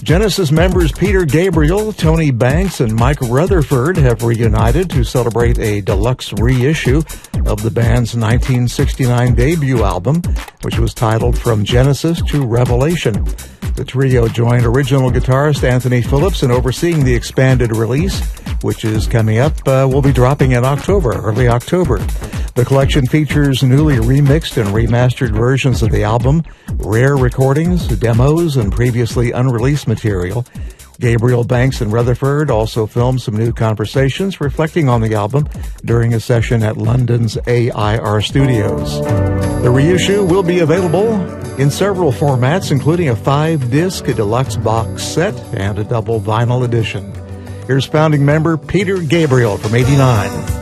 Genesis members Peter Gabriel, Tony Banks, and Mike Rutherford have reunited to celebrate a deluxe reissue of the band's 1969 debut album, which was titled From Genesis to Revelation. The trio joined original guitarist Anthony Phillips in overseeing the expanded release, which is coming up, will be dropping in early October. The collection features newly remixed and remastered versions of the album, rare recordings, demos, and previously unreleased material. Gabriel, Banks, and Rutherford also filmed some new conversations reflecting on the album during a session at London's AIR Studios. The reissue will be available in several formats, including a 5-disc deluxe box set and a double vinyl edition. Here's founding member Peter Gabriel from '89.